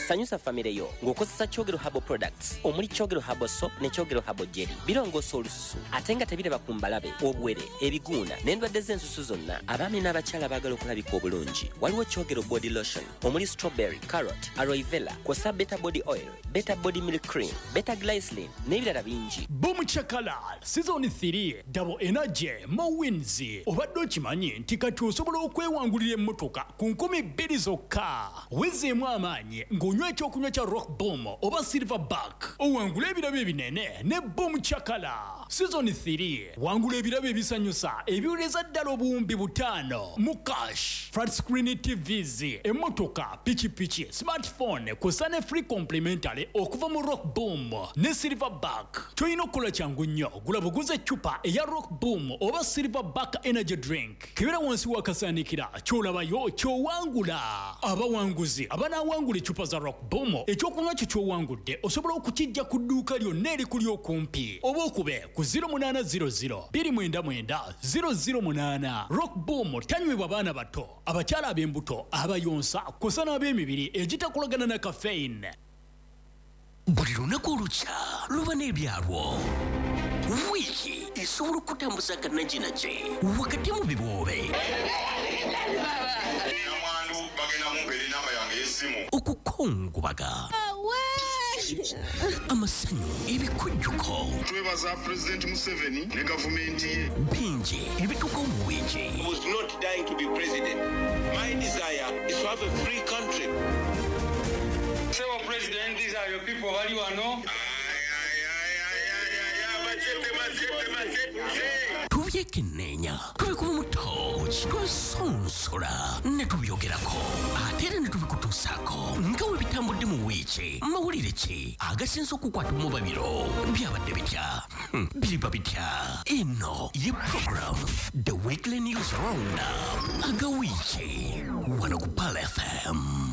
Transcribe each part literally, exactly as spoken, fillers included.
sanyusa famire yo ng'okozesa Kyogero Herbal Products omuli Kyogero Herbal Soap ne Kyogero Herbal Jelly birongoosa olususu ate nga tebireba ku mbalabe obwere ebiguuna n'endwadde z'ensusu zonna abaami n'abakyala baagala okulabika obulungi waliwo Kyogero Body Lotion omuli strawberry, carrot, aloe vera kw'ossa Beta Body Oil, Beta Body Milk Cream, Beta Glycerin n'ebirala bingi. Boom Chakala Season three Double Energy Mo Wins obadde okimanyi nti kati osobola okwewangulira emmotoka ku nkumi bbiri zokka wezeemu amaanyi ng'onywa ekyokunywa kya Rock Boom oba Silverback owangula ebirabo ebinene ne Boom Chakala. Season three wangula ebirabo ebisanyusa ebiwuleza ddala obuwumbi butaano mu cash, flat screen T Vs, emmotoka, pikipiki, smartphone kw'ossa ne free complimentary okuva mu Rock Boom ne Silverback. Toyina okukola kyangu nnyo gula buguze eccupa eya Rock Boom oba Silverback energy drink kebera wansi wakasaanikira ky'olabayo ky'owangula. Abawanguzi abanaawangula eccupa za Rock Boom ekyokunywa kyo ky'owangudde osobola okukijja ku dduuka lyonna erikuli okumpi oba okube ku zero eight zero zero two nine nine zero zero eight. Rock Boom tanywebwa baana bato, abakyala ab'embuto, abayonsa kw'ossa n'ab'emibiri egitakolagana na caffeine. Buli lunaku olukya luba n'ebyalwo. Wiiki esobola okutambuza kannaginaje wakati mu biboobe. Okukongobaga. Amasanyu ebikujjuko. Twebaza President Museveni ne gavumenti ye. Bingi ebituuka mu wiiki. I was not dying to be president. My desire is to have a free country. Say, President, these are your people. What do you want? Tubyekenneenya tubikuba mu tochi tubisonsola ne tubyogerako ate era ne tubikutuusaako nga we bitambudde mu wiiki. Mawulire ki agasinza okukwata mu babiro byabadde bitya biriba bitya? Eno ye program The Weekly News Roundup aga wiiki wano ku Pal F M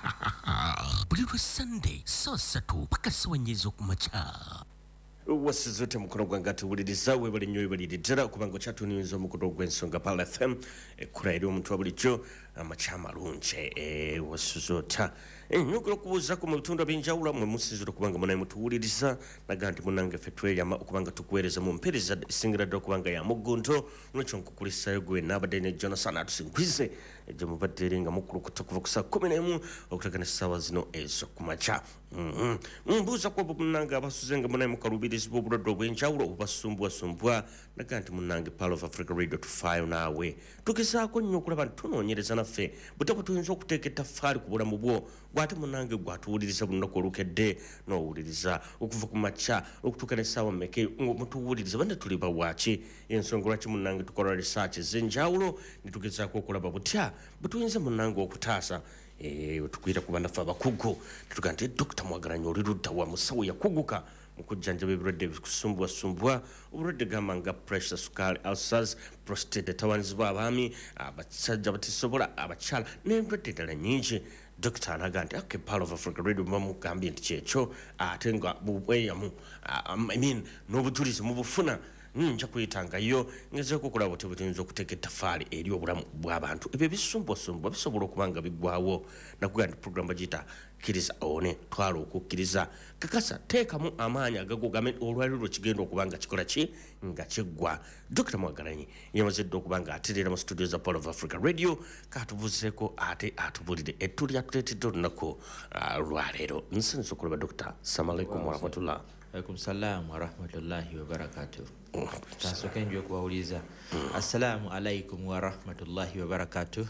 buli lwa Sunday saa ssatu paka ssaawa nnya ez'okumakya. Wasizote mukono gwange atuwuliriza webale nnyo webalire ddala okubanga okyatunuuliza omukono gw'ensonga Pal F M ekkula eri omuntu wa bulijjo amakya malungi wasizota nyogera okubuuzako mu bitundu ebyenjawulo mwe musizira okubanga munaye mutuwuliriza naga nti munange ffe tweyama okubanga tukuweereza mu mpeereza esingira ddala okubanga ya muggunto olwekyo nkukulisayo gwe n'abadde ne Jonathan atusinkwize gye mubadde eri nga mukulukuta kuva ku saa kumi n'emu okutegana essaawa zino ez'okumakya. Mbuuza ku abo munange abasuze nga munaye mukalubirizi bw'obulwadde obw'enjawulo obubasumbwasumbwa naga nti munange Pal of Africa Radio tufaayo naawe tugezaako nnyo okulaba nti tunoonyereza naffe butaba tuyinza okuteeka ettaffaali ku bulamu bwo gwate munange gwatuwuliriza buli lunaku olukedde n'owuliriza okuva ku makya okutuuka n'essaawa mmeka mutuwuliriza bane tuli bawaaki. Ensonga lwaki munange tukola research ez'enjawulo ne tugezaako okulaba butya bwe tuyinza munange okutaasa wetukwira ku bannaffe abakugu tetugaa nti Dokita Mwagalanyi oli ludda wa musawo yakuguka mu kujjanjaba ebirwadde ebikusumbwasumbwa obulwadde gamba nga pressure, sukaali, ulcers, prostate, tawaanyizibwa abaami, abasajja batisobola, abakyala n'endwadde ddala nnyingi. Dokita alaga nti ake Pal of Africa Radio bamugambye nti kyekyo ate nga bubweyamu I mean n'obujulizi mubufuna nja kuyitangayo ngezeeko okulaba buti butuyinza okuteeka ettaffaali eri obulamu bw'abantu ebyo ebisumbwasumbwa bisobola okuba nga biggwawo. Nakugaa nti puroguramu bagiyita kkiriza one twala okukkiriza kakasa teekamu amaanyi agagugame olwaliro kigenda okuba nga kikola ki nga kiggwa. Dokita Mwagalanyi yamazidde okuba nga atereera mu studio za Pal of Africa Radio katubuzeeko ate atubulire ettu lyatuleetedde olunaku lwaleero. Nsanyusa okulaba Dokita. Assalamu alaikum warahmatullah. Alaikum salam wa rahmatullahi wa barakatuh. Tasooka njo okuwawuliza. Assalamu alaikum wa rahmatullahi wa barakatuh.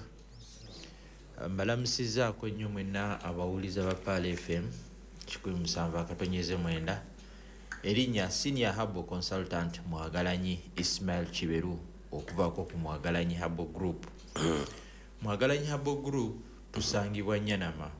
Mbalamusizaako nnyo mwenna abawuliza ba Pal F M kikumi musanvu akatonyeze mwenda. Erinnya Senior Herbal Consultant Mwagalanyi Ismail Kiberu okuvaako ku Mwagalanyi Herbal Group. Mwagalanyi Herbal Group tusangibwa Nyanama.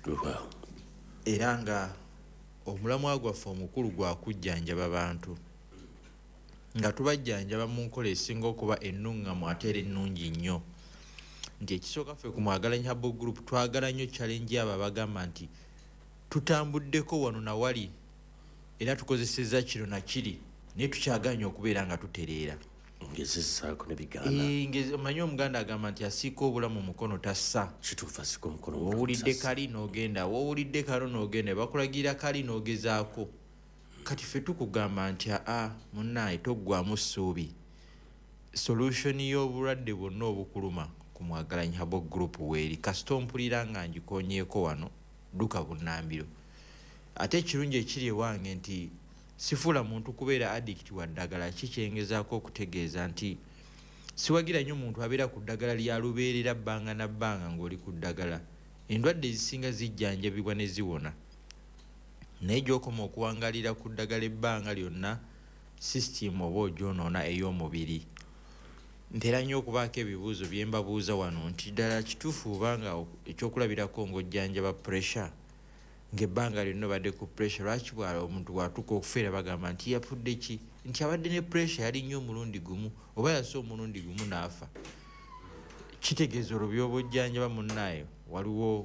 Era nga omulamwa gwaffe omukulu gwa kujjanjaba bantu nga tubajjanjaba mu nkola esinga okuba ennungamu ate era ennungi nnyo. Nti ekisooka ffe ku Mwagalanyi Herbal Group twagala nnyo challenge abo abagamba nti tutambuddeko wano na wali era tukozesezza kino na kiri naye tukyaganya okubeera nga tutereera. ngezesaako ne bigaana Eh, ngeze omanyi omuganda agamba nti asiika obulamu mukono tassa. kituufu asika omukono Owulidde kali n'ogenda, owulidde kalo n'ogenda, bakulagira kali n'ogezaako. Kati ffe tukugamba nti aa munnaaye toggwamu ssuubi. Solution y'obulwadde bwonna obukuluma ku Mwagalanyi Herbal Group weeri kasita ompulira nga ngikonyeeko wano dduka bunnambiro. Ate ekirungi ekiri ewange nti sifuula muntu kubeera addict wa ddagala kikyengezaako okutegeeza nti siwagira nnyo omuntu abeera ku ddagala lya lubeerera bbanga na bbanga ng'oli ku ddagala. Endwadde ezisinga zijjanjabibwa ne ziwona. Naye gy'okoma okuwangalira ku ddagala ebbanga lyonna sisitimu oba ogyonoona ey'omubiri. Ntera nnyo okubaako ebibuuzo bye mbabuuza wano nti ddala kituufu obanga ekyokulabirako ng'ojjanjaba pressure ng'ebbanga lyonna obadde ku pressure, lwaki bwala omuntu bw'atuuka okufeera bagamba nti yafudde ki? Nti abadde ne pressure yali nnyo omulundi gumu oba yasa omulundi gumu n'afa. Kitegeeza olwo by'oba ojjanjaba munnaayo waliwo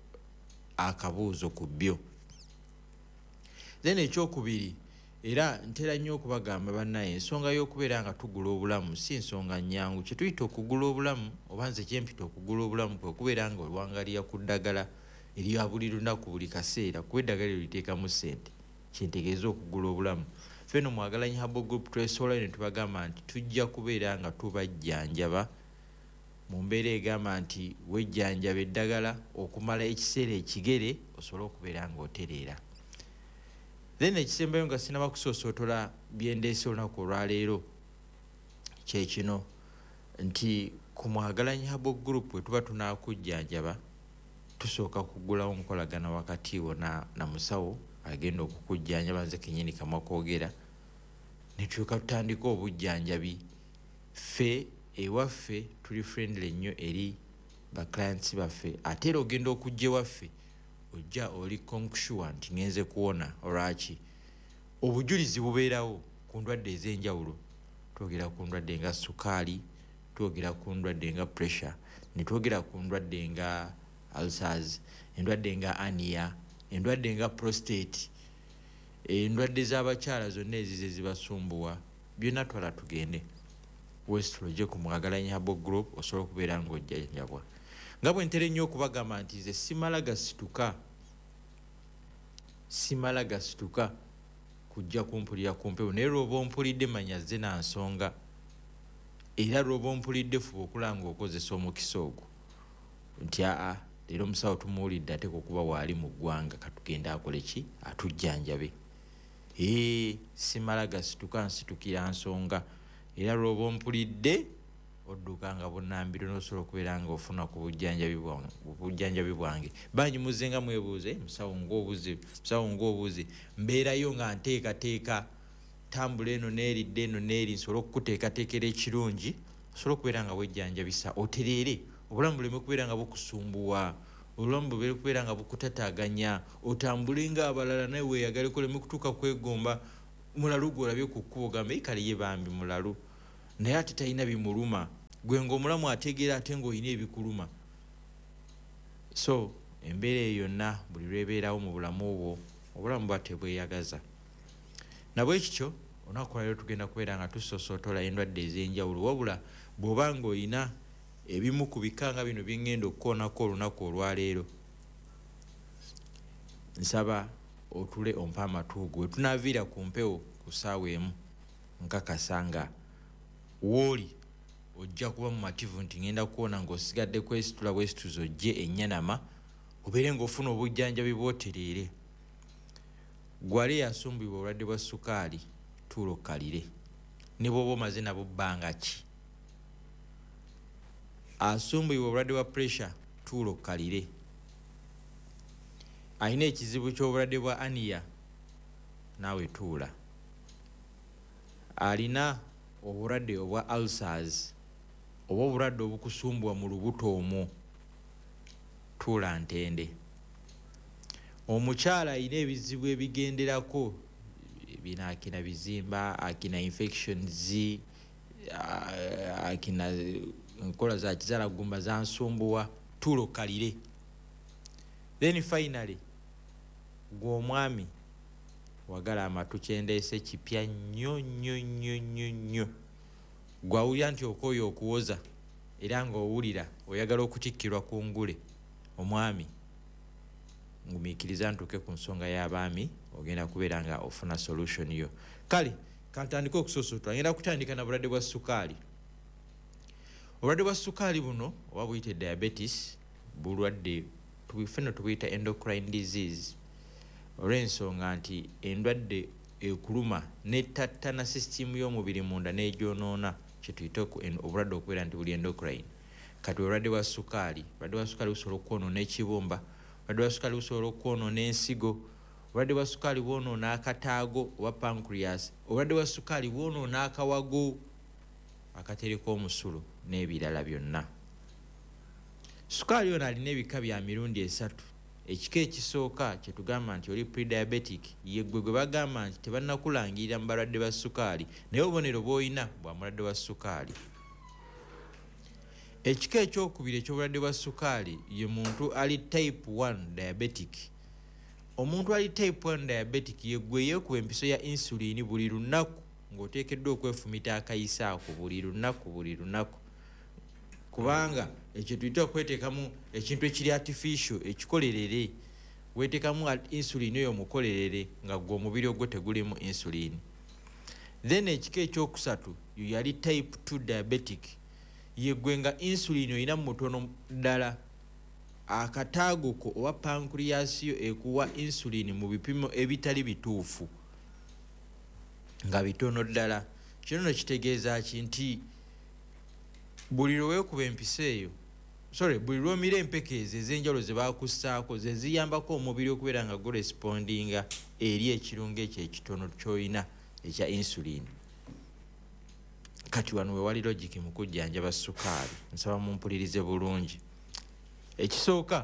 akabuuzo ku byo. Then ekyokubiri, era ntera nnyo okubagamba bannaye ensonga y'okubeera nga tugula obulamu si nsonga nnyangu. Kye tuyita okugula obulamu oba nze kye mpita okugula obulamu kwe kubeera nga olwangalira ku ddagala erya buli lunaku buli kaseera kuba eddagala eryo liteekamu ssente, kyentegeeza okugula obulamu. Ffenno Mwagalanyi Herbal Group twesoolayo ne tubagamba nti tujja kubeera nga tubajjanjaba mu mbeera egamba nti wejjanjaba eddagala okumala ekiseera ekigere osobole okubeera ng'otereera. Then ekisembayo nga sinaba kusoosootola byendeese olunaku olwaleero kye kino nti ku Mwagalanyi Herbal Group bwe tuba tunaakujjanjaba tusooka kugulawo nkolagana wakati wo na, na musawo agenda okukujjanjaba nze kennyini kamwa koogera ne tuuka tutandika obujjanjabi. Ffe ewaffe tuli friendly nnyo eri ba clients baffe ate era ogenda okujja ewaffe ojja oli konkushuwa nti ngenze kuwona olwaki obujulizi bubeerawo ku ndwadde ez'enjawulo. Twogera ku ndwadde nga sukaali, twogera ku ndwadde nga pressure, ne twogera ku ndwadde nga ulcers, endwadde nga ania, endwadde nga prostate, endwadde z'abakyala zonna ezize zibasumbuwa byonna twala tugende Westloje ku Mwagalanyi Herbal Group osobola okubeera ng'ojjanjabwa. Nga bwe ntera ennyo okubagamba nti nze simala gasituka simala gasituka kujja kumpulira ku mpewo, naye lw'oba ompulidde manya zze na nsonga, era lw'oba ompulidde fuba okulanga okozesa omukisa ogwo nti aa leero omusawo tumuwulidde ate kukuba waali mu ggwanga katugenda akole ki atujjanjabe. ee simala gasituka nsitukira nsonga, era lw'oba ompulidde odduka nga bunnambiro n'osobola okubeera nga ofuna ku bujjanjabi bwange. Bangi muzze nga mwebuuze musawo ng'obuze musawo ng'obuze mbeerayo nga nteekateeka tambula eno n'eridde eno n'eri nsobole okukuteekateekera ekirungi osobola okubeera nga bwejjanjabisa otereere obulamu buleme kubeera nga bukusumbuwa, obulamu bubere kubeera nga bukutataaganya, otambule ng'abalala naye weeyagale koleme kutuuka kwegomba mulalu gw'olabye ku kkubo gamba ikale ye bambi mulalu naye ate talina bimuluma, gwe ng'omulamu ategeera ate ng'olina ebikuluma. So embeera eyo yonna buli lwebeerawo mu bulamu obwo obulamu bwa tebweyagaza. Nabwe kityo olunaku lwaleero tugenda kubeera nga tusoosootola endwadde ez'enjawulo, wabula bw'oba ng'olina ebimu ku bikanga bino bye ngenda okukoonako olunaku olwaleero nsaba otule ompa amatuugo. We tunaaviira ku mpewo ku ssaawa emu nkakasa nga wooli ojja kuba mumativu nti ngenda kuwona ng'osigadde kwesitula bwesituzo ojje ennyanama obeere ng'ofuna obujjanjabi bwotereere. Gwale yasumbibwa obulwadde bwa sukaali tuula okkalire ne bw'oba omaze nabo bbanga ki. Asumbibwa obulwadde bwa pressure tuula okkalire. Alina ekizibu ky'obulwadde bwa ania naawe tuula. Alina obulwadde obwa ulcers oba obulwadde obukusumbwa mu lubuto omwo tuula ntende. Omukyala alina ebizibu ebigenderako bina akina bizimba, akina infections, akina nkola za kizaala gumba za nsumbuwa tuula okkalire. Then finally gw'omwami wagala amatu kyendeese kipya nnyo nnyo nnyo nnyo nnyo gwawulira nti okooyo okuwoza era ng'owulira oyagala okutikkirwa ku ngule omwami ngumiikiriza ntuuke ku nsonga y'abaami ogenda kubeera nga ofuna solution yo. Kale kantandika okusosootula, ngenda kutandika na bulwadde bwa sukaali. Obulwadde bwa sukaali buno oba buyite diabetes bulwadde tubifeno tubuyita endocrine disease olw'ensonga nti endwadde ekuluma netattana system y'omubiri munda n'egyonoona kyetuyita obulwadde okubeera nti buli endocrine. Kati obulwadde bwa sukaali, obulwadde bwa sukaali busobola okwonoona ekibumba, obulwadde bwa sukaali busobola okwonoona ensigo, obulwadde bwa sukaali bwonoona akataago oba pancreas, obulwadde bwa sukaali bwonoona akawago akatereka omusulo n'ebirala byonna. Sukaali ono alina ebika bya mirundi esatu. Ekika ekisooka kyetugamba nti oli pre-diabetic ye gwe gwe bagamba nti tebannakulangirira mu balwadde ba sukaali naye obubonero bw'olina bwa mulwadde wa sukaali. Ekika ekyokubiri eky'obulwadde bwa sukaali ye muntu ali type one diabetic. Omuntu ali type one diabetic ye gwe yeekuba empiso ya insulini buli lunaku ng'oteekeddwa okwefumita akayisa ako buli lunaku buli lunaku, kubanga ekyo tuyita okweteekamu ekintu ekiri artificial ekikolerere, weteekamu insulin eyo mukolerere nga gwe omubiri ogwo tegulimu insulin. Then ekika ekyokusatu yali type two diabetic ye gwe nga insulin oyina mutono ddala, akataago ko oba pancreas yo ekuwa insulin mu bipimo ebitali bituufu nga bitono ddala. Kino no kitegeeza ki nti buli lweekuba empisa eyo sorry buli lwomira empeke ezo ez'enjawulo ze baakussaako ze ziyambako omubiri okubeera nga gurespondinga eri ekirungo ekyo ekitono ky'olina ekya insulin. Kati wano we wali logic mu kujjanjaba sukaali, nsaba mumpulirize bulungi. Ekisooka,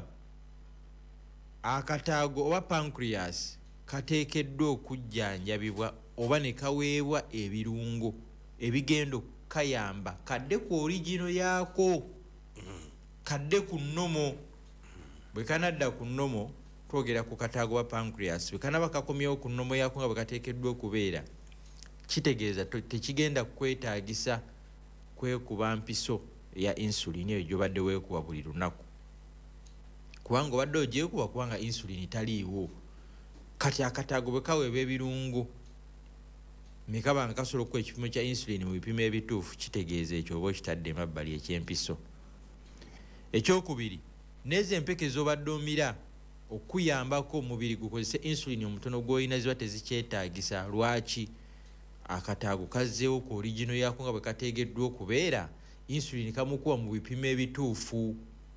akataago oba pancreas kateekeddwa okujjanjabibwa oba ne kaweebwa ebirungo ebigenda kayamba kadde ku origino yaako, kadde ku nnomo. Bwe kanadda ku nnomo twogera ku kataago wa pancreas, bwe kanaba kakomyewo ku nnomo yaako nga bwe kateekeddwa okubeera, kitegeeza tekigenda kwetaagisa kwekuba mpiso ya insulin eyo gy'obadde weekuba buli lunaku, kubanga obadde ogyekuba kubanga insulin taliiwo. Kati akataago bwe kaweebwa ebirungo mikaba nga kasobola okuwa ekipimo kya insulin mu bipimo ebituufu, kitegeeza ekyo oba okitadde emabbali eky'empiso. Ekyokubiri, n'ezo empeke z'obadde omira okuyambako omubiri gukozese insulin omutono gw'olina ziba tezikyetaagisa. Lwaki? Akataago kazzeewo ku origino yaako nga bwe kateegeddwa okubeera, insulin kamukuwa mu bipimo ebituufu.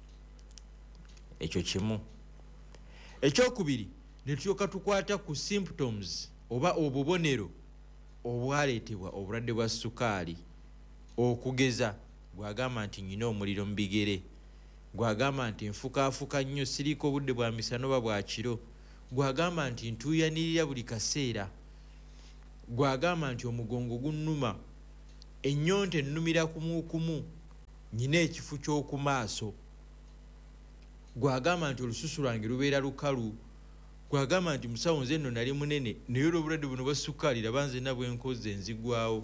Ekyo kimu. Ekyokubiri, ne tulyoka tukwata ku symptoms oba obubonero obwaleetebwa obulwadde bwa sukaali, okugeza gwagamba nti nyina omuliro mu bigere, gwagamba nti nfukaafuka nnyo siriiko obudde bwa misana oba bwa kiro, gwagamba nti ntuuyanirira buli kaseera, gwagamba nti omugongo gunnuma, ennyonta ennumira kumukumu, nyina ekifu ky'oku maaso, gwagamba nti olususu lwange lubeera lukalu, gwagamba nti musawo nze nno nali munene naye olw'obulwadde buno bwa sukaali laba nzenna bwe nkoze nzigwawo.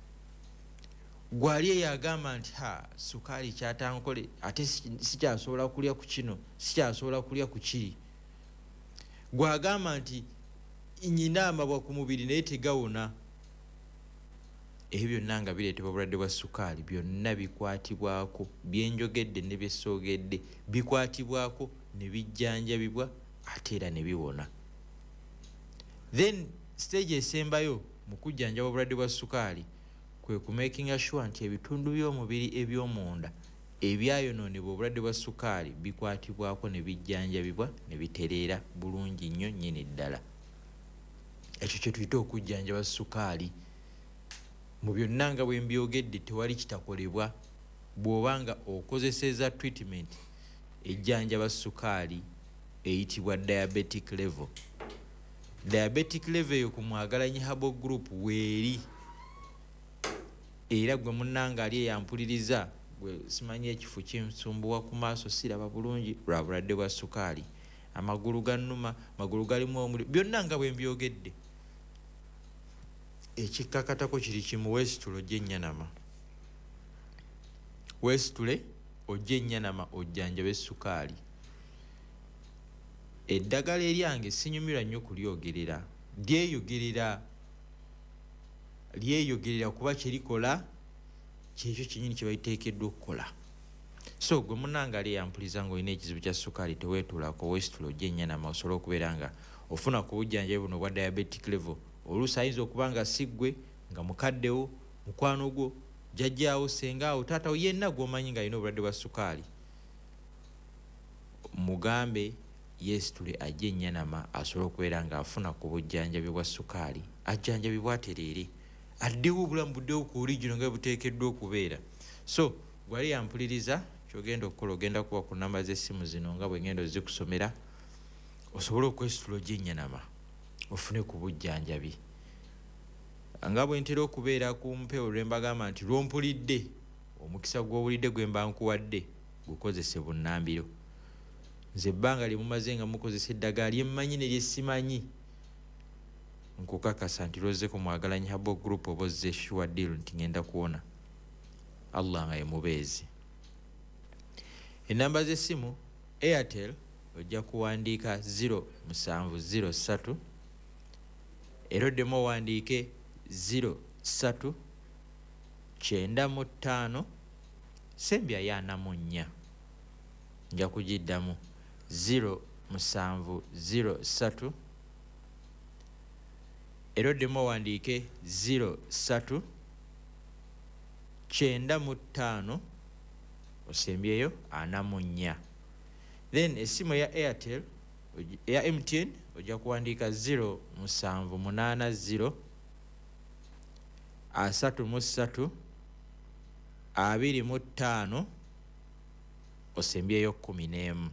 Gwali eyo agamba nti ha sukaali kyatankole ate sikyasobola kulya ku kino sikyasobola kulya ku kiri. Gwagamba nti nyina amabwa ku mubiri naye tegawona. Ebyo byonna nga bireetebwa obulwadde bwa sukaali byonna bikwatibwako, byenjogedde ne byesoogedde bikwatibwako ne bijjanjabibwa ate era ne biwona. Then stage esembayo mu kujjanjaba obulwadde bwa sukaali kwe ku making sure nti ebitundu by'omubiri eby'omunda ebyayonoonebwa obulwadde bwa sukaali bikwatibwako ne bijjanjabibwa ne bitereera bulungi nnyo nnyini ddala. Ekyo kye tuyita okujjanjaba sukaali. Mu byonna nga bwe mbyogedde tewali kitakolebwa bw'obanga okozeseza treatment ejjanjaba sukaali eyitibwa diabetic level. Diabetic level eyo ku Mwagalanyi Herbal Group weeri, era gwe munnanga ali eyampuliriza gwe simanyi ekifu kinsumbuwa ku maaso siraba bulungi lwa bulwadde bwa sukaali, amagulu gannuma, magulu galimu omuliro, byonna nga bwe mbyogedde. Ekikkakatako kiri kimu wesitulo gy'ennyanama. weesitule ojje ennyanama ojjanjabe sukaali. Eddagala eryange sinyumirwa nnyo kulyogerera, lyeyogerera lyeyogerera kuba kyerikola kyekyo kyennyini kye baliteekeddwa okukola. So gwe munnange ali eyampuliza ng'olina ekizibu kya sukaali teweetuulako, weesitule ojje ennyanama osobole okubeera nga ofuna ku bujjanjabi buno obwa diabetic level. Oluusi ayinza okuba nga si ggwe, nga mukaddewo, mukwano gwo, jjajjaawo, sengaawo, taatawo, yenna gw'omanyi ng'alina obulwadde bwa sukaali. Mugambe yeesitule ajje ennyanama asobole okubeera ng'afuna ku bujjanjabi bwa sukaali, ajjanjabibwa atereere, addewo obulamu buddewo ku oligino nga buteekeddwa okubeera. So gwali yampuliriza kyogenda okukola ogenda kuba ku namba z'essimu zino nga bwe ngenda ozikusomera osobole okwesitula ojje ennyanama ofune ku bujjanjabi. Nga bwe ntera okubeera ku mpewo lwe mbagamba nti lw'ompulidde omukisa gw'owulidde gwe mba nkuwadde gukozese bunnambiro. Nze ebbanga lye mumaze nga mukozesa eddagala lye mmanyi ne lye simanyi nkukakasa nti lwozze ku Mwagalanyi Herbal Group oba ozze sure deal nti ngenda kuwona. Allah nga ye mubeezi. Ennamba z'essimu Airtel ojja kuwandiika zero musanvu zero ssatu, era oddemu owandiike zero ssatu kyenda mu ttaano sembya y'ana mu nnya. Nja kugiddamu zero musanvu zero ssatu, era oddemu owandiike zero ssatu kyenda mu ttaano osembyeyo ana mu nnya. Then essimu ya Airtel ya M T N ojja kuwandiika zero musanvu munaana zero asatu mu ssatu abiri mu ttaano osembyeyo kumi n'emu.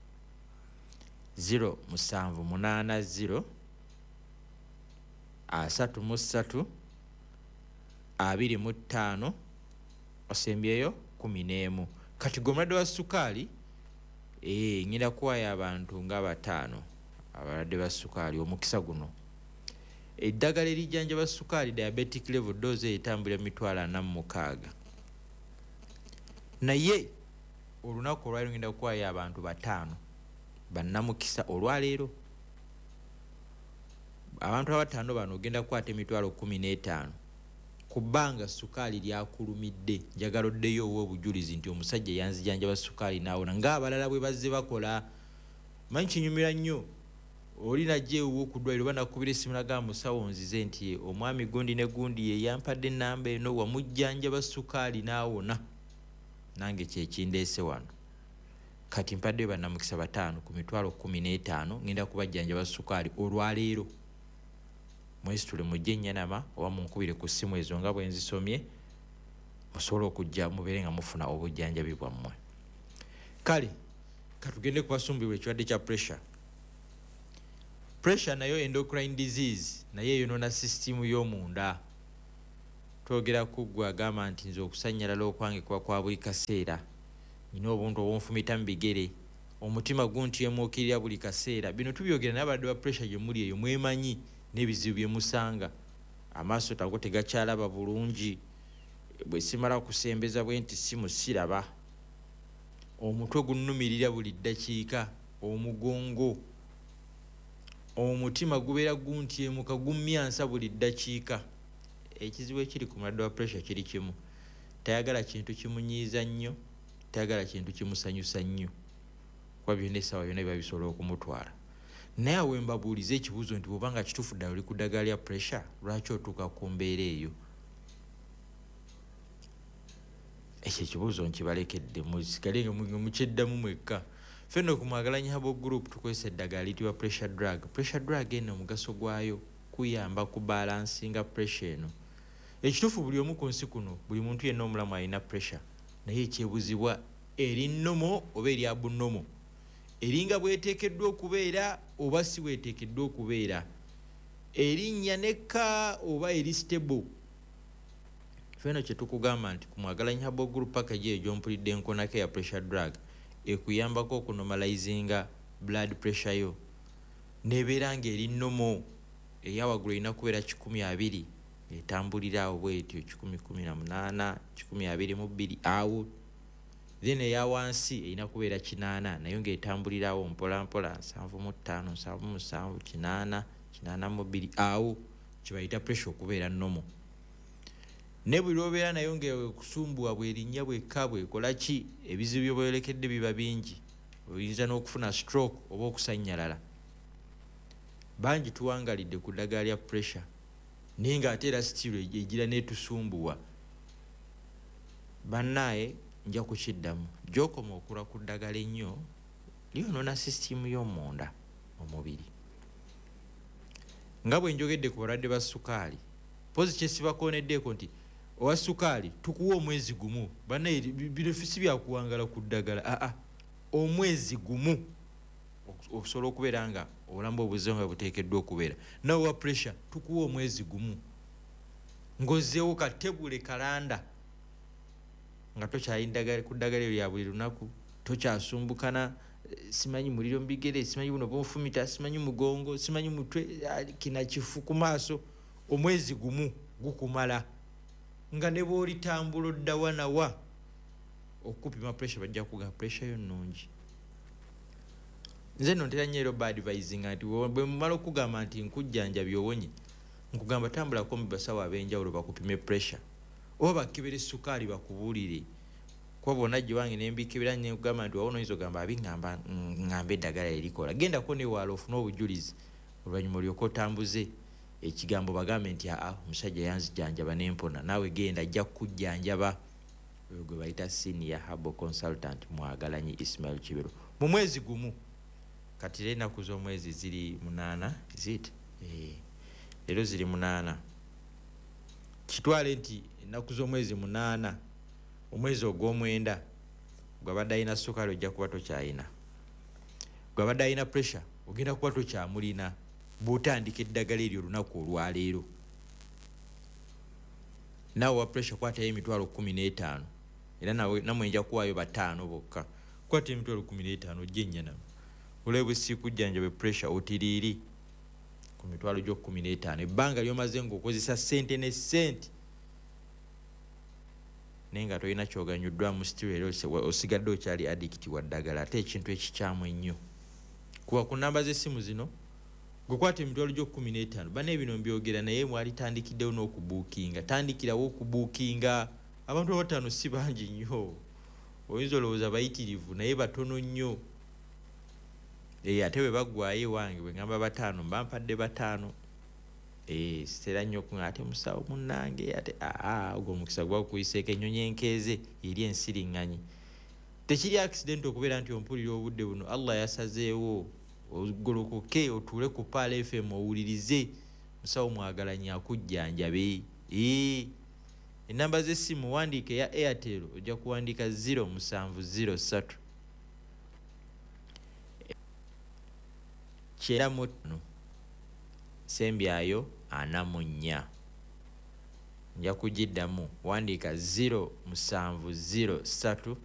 zero musanvu munaana zero asatu mu ssatu abiri mu ttaano osembyeyo kumi n'emu. Kati gwe omulwadde wa sukaali ee ngenda kuwayo abantu nga bataano abalwadde ba sukaali omukisa guno. Eddagala erijjanjaba sukaali diabetic level dose etambulira mitwalo ana mu mukaaga. Naye olunaku olwali ngenda kuwayo abantu bataano bannamukisa olwaleero. Abantu abataano bano ogenda kukwata emitwalo kumi n'etaano kubanga sukaali lyakulumidde. Njagala oddeyo owa obujulizi nti omusajja yanzijanjaba sukaali naawona ng'abalala bwe bazze bakola. Manyi kinyumira nnyo oli najja ewuwo ku ddwaliro banakubira essimu nagamba musawo nzize nti omwami gundi ne gundi ye yampadde ennamba eno wamujjanjaba sukaali naawona, nange kyekindeese wano. Kati mpaddeyo bannamukisa bataano ku mitwalo kumi n'etaano ngenda kubajjanjaba sukaali olwaleero. Mwesitule mujje ennyanama oba munkubire ku ssimu ezo nga bwe nzisomye musobole okujja mubeere nga mufuna obujjanjabi bwammwe. Kale katugende kubasumbirwa ekirwadde kya pressure. Pressure nayo endocrine disease naye eyonoona sisitimu y'omunda. Twogera ku ggwe agamba nti nze okusanyalala okwange kuba kwa buli kaseera, nina obuntu obunfumita mu bigere, omutima guntyemuukirira buli kaseera. Bino tubyogera n'abadde ba pressure gye muli eyo mwemanyi n'ebizibu bye musanga. Amaaso tago tegakyalaba bulungi, bwe simala kusembeza bwe nti simu siraba, omutwe gunnumirira buli ddakiika, omugongo, omutima gubeera guntyemuka gumyansa buli ddakiika. Ekizibu ekiri ku mulwadde wa pressure kiri kimu, tayagala kintu kimunyiiza nnyo, tayagala kintu kimusanyusa nnyo, kuba byonna essaawa yonna biba bisobola okumutwala. Naye awe mbabuuliza ekibuuzo nti bw'obanga kituufu ddala oli ku ddagala lya pressure, lwaki otuuka ku mbeera eyo? Ekyo ekibuuzo nkibalekedde musigale nga mukyeddamu mwekka. Ffenno ku Mwagalanyi Herbal Group tukozesa eddagala liyitibwa pressure drug. Pressure drug eno omugaso gwayo kuyamba ku balansinga pressure eno. Ekituufu buli omu ku nsi kuno, buli muntu yenna omulamu alina pressure, naye ekyebuzibwa eri nnomo oba eri abunnomo, eringa bweteekeddwa okubeera oba si bweteekeddwa okubeera, erinnya nekka oba eri stable. Ffenno kye tukugamba nti ku Mwagalanyi Herbal Group package eyo gy'ompulidde enkonako ya pressure drug ekuyambako okunomalizinga blood pressure yo nebeera ng'eri nnomo, eyawaggulu erina kubeera kikumi abiri etambulira awo bwetyo, kikumi kumi na munaana, kikumi abiri mu bbiri awo then eya wansi erina kubeera kinaana nayo ng'etambulirawo mpola mpola nsanvu mu ttaano nsanvu mu musanvu kinaana kinaana mu bbiri awo kibayita pressure okubeera nnomo. Ne buli lw'obeera nayo ng'ekusumbuwa bw'erinnya bwekka bwekola ki ebizibu by'obwerekedde biba bingi oyinza n'okufuna stroke oba okusannyalala. Bangi tuwangalidde ku ddagala lya pressure naye ng'ate era sitiiro egira n'etusumbuwa. Bannaaye nja kukiddamu gy'okoma okula ku ddagala ennyo lyonoona sisitimu y'omunda omubiri. Nga bwe njogedde ku balwadde ba sukaali pozi kyesibakooneddeeko nti owa sukaali tukuwa omwezi gumu. Bannaaye bino si byakuwangala ku ddagala aa omwezi gumu okusobola okubeera nga obulamu obuzeewo nga buteekeddwa okubeera. Nawe wa pressure tukuwa omwezi gumu ng'ozzeewo katebule kalanda nga tokyayindagala ku ddagala lya buli lunaku tokyasumbukana simanyi muliro mu bigere simanyi buno bwonfumita simanyi mugongo simanyi mutwe kina kifu ku maaso. Omwezi gumu gukumala nga ne bw'olitambula oddawa nawa okupima pressure bajja kuga pressure yo nnungi. Nze no ntera nnyo ero bad advising nti bwe mumala okugamba nti nkujjanjabya owonye nkugamba tambulako mu basawo ab'enjawulo bakupime pressure oba bakebere sukaali bakubuulire kuba bonna gye wange nembikebera nnyo nkugamba nti wawo noyinza ogamba abiŋŋamba ŋŋamba eddagala erikola gendako newaala ofune obujulizi oluvannyuma olyoka otambuze ekigambo bagambe nti aa omusajja yanzijjanjaba nempona naawe genda ajja kukujjanjaba. Oyo gwe bayita senior herbal consultant Mwagalanyi Ismail Kibero mu mwezi gumu. Kati era ennaku z'omwezi ziri munaana zit leero ziri munaana kitwale nti ennaku z'omwezi munaana omwezi ogw'omwenda gwabadde alina sukaali ojja kuba tokyayina gwabadde alina pressure ogenda kuba tokyamulina bw'otandika eddagala eryo olunaku olwaleero. Naawe wa pressure kwatayo emitwalo kumi n'etaano era namwe nja kuwaayo bataano bokka. Kwata emitwalo kumi n'etaano ojja ennyana olebwe siikujjanjabe pressure otiriiri ku mitwalo gyo kumi n'etaano ebbanga ly'omaze ng'okozesa ssente ne ssente naye nga tolina kyoganyuddwamu sitiiro era osigadde okyali addict wa ddagala ate ekintu ekikyamu ennyo. Kuba ku nnamba z'essimu zino gwe kwata emitwalo gyo kumi n'etaano bane bino mbyogera naye mwalitandikiddewo n'okubuukinga tandikirawo okubuukinga. Abantu abataano si bangi nnyo oyinza olowooza bayitirivu naye batono nnyo. Eh ate bwe baggwayo wange bwe ngamba bataano mba mpadde bataano. Eh sitera nnyo ku ate musawo munnange ate aa ogwo omukisa gwa kuyiseeko ennyonyi enkeeze eri ensiriŋŋanyi. Tekiri accident okubeera nti ompulira obudde buno Allah yasazeewo ogolokoke otuule ku Paala F M owulirize musawo Mwagalanyi akujjanjabe. Eh enamba z'essimu wandiika eya Airtel ojja kuwandiika zero musanvu zero ssatu kyenda mu ttaano sembyayo ana mu nnya. Nja kugiddamu wandiika zero musanvu zero ssatu